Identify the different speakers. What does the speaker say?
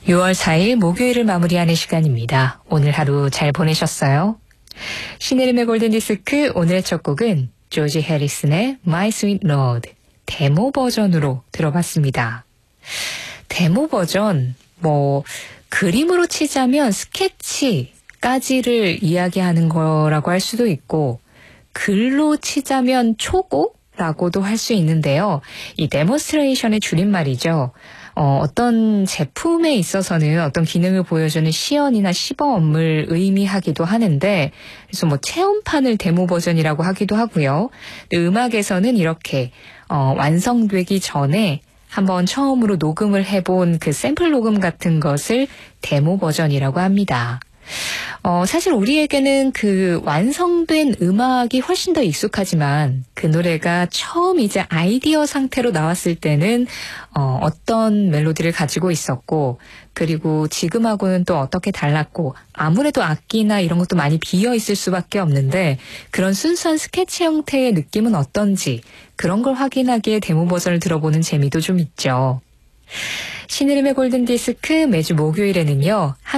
Speaker 1: 6월 4일 목요일을 마무리하는 시간입니다. 오늘 하루 잘 보내셨어요? 신혜림의 골든디스크 오늘의 첫 곡은 조지 해리슨의 My Sweet Lord 데모 버전으로 들어봤습니다. 데모 버전, 그림으로 치자면 스케치까지를 이야기하는 거라고 할 수도 있고 글로 치자면 초고라고도 할 수 있는데요. 이 데몬스트레이션의 줄임말이죠. 어떤 제품에 있어서는 어떤 기능을 보여주는 시연이나 시범을 의미하기도 하는데 그래서 체험판을 데모 버전이라고 하기도 하고요. 음악에서는 이렇게 완성되기 전에 한번 처음으로 녹음을 해본 그 샘플 녹음 같은 것을 데모 버전이라고 합니다. 사실 우리에게는 그 완성된 음악이 훨씬 더 익숙하지만 그 노래가 처음 이제 아이디어 상태로 나왔을 때는 어떤 멜로디를 가지고 있었고 그리고 지금하고는 또 어떻게 달랐고 아무래도 악기나 이런 것도 많이 비어 있을 수밖에 없는데 그런 순수한 스케치 형태의 느낌은 어떤지 그런 걸 확인하기에 데모 버전을 들어보는 재미도 좀 있죠. 신혜림의 골든디스크 매주 목요일에는요.